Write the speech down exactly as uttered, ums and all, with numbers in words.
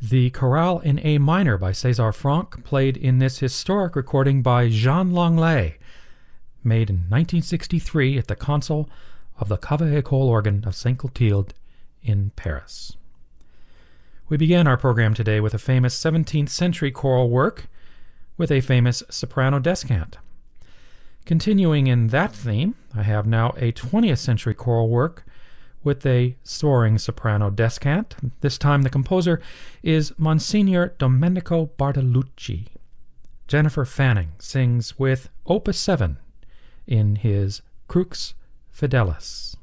The chorale in A minor by César Franck, played in this historic recording by Jean Langlais, made in nineteen sixty-three at the console of the Cave-École organ of Saint Clotilde in Paris. We began our program today with a famous seventeenth century choral work with a famous soprano descant. Continuing in that theme, I have now a twentieth century choral work with a soaring soprano descant. This time the composer is Monsignor Domenico Bartolucci. Jennifer Fanning sings with Opus seven in his Crux Fidelis.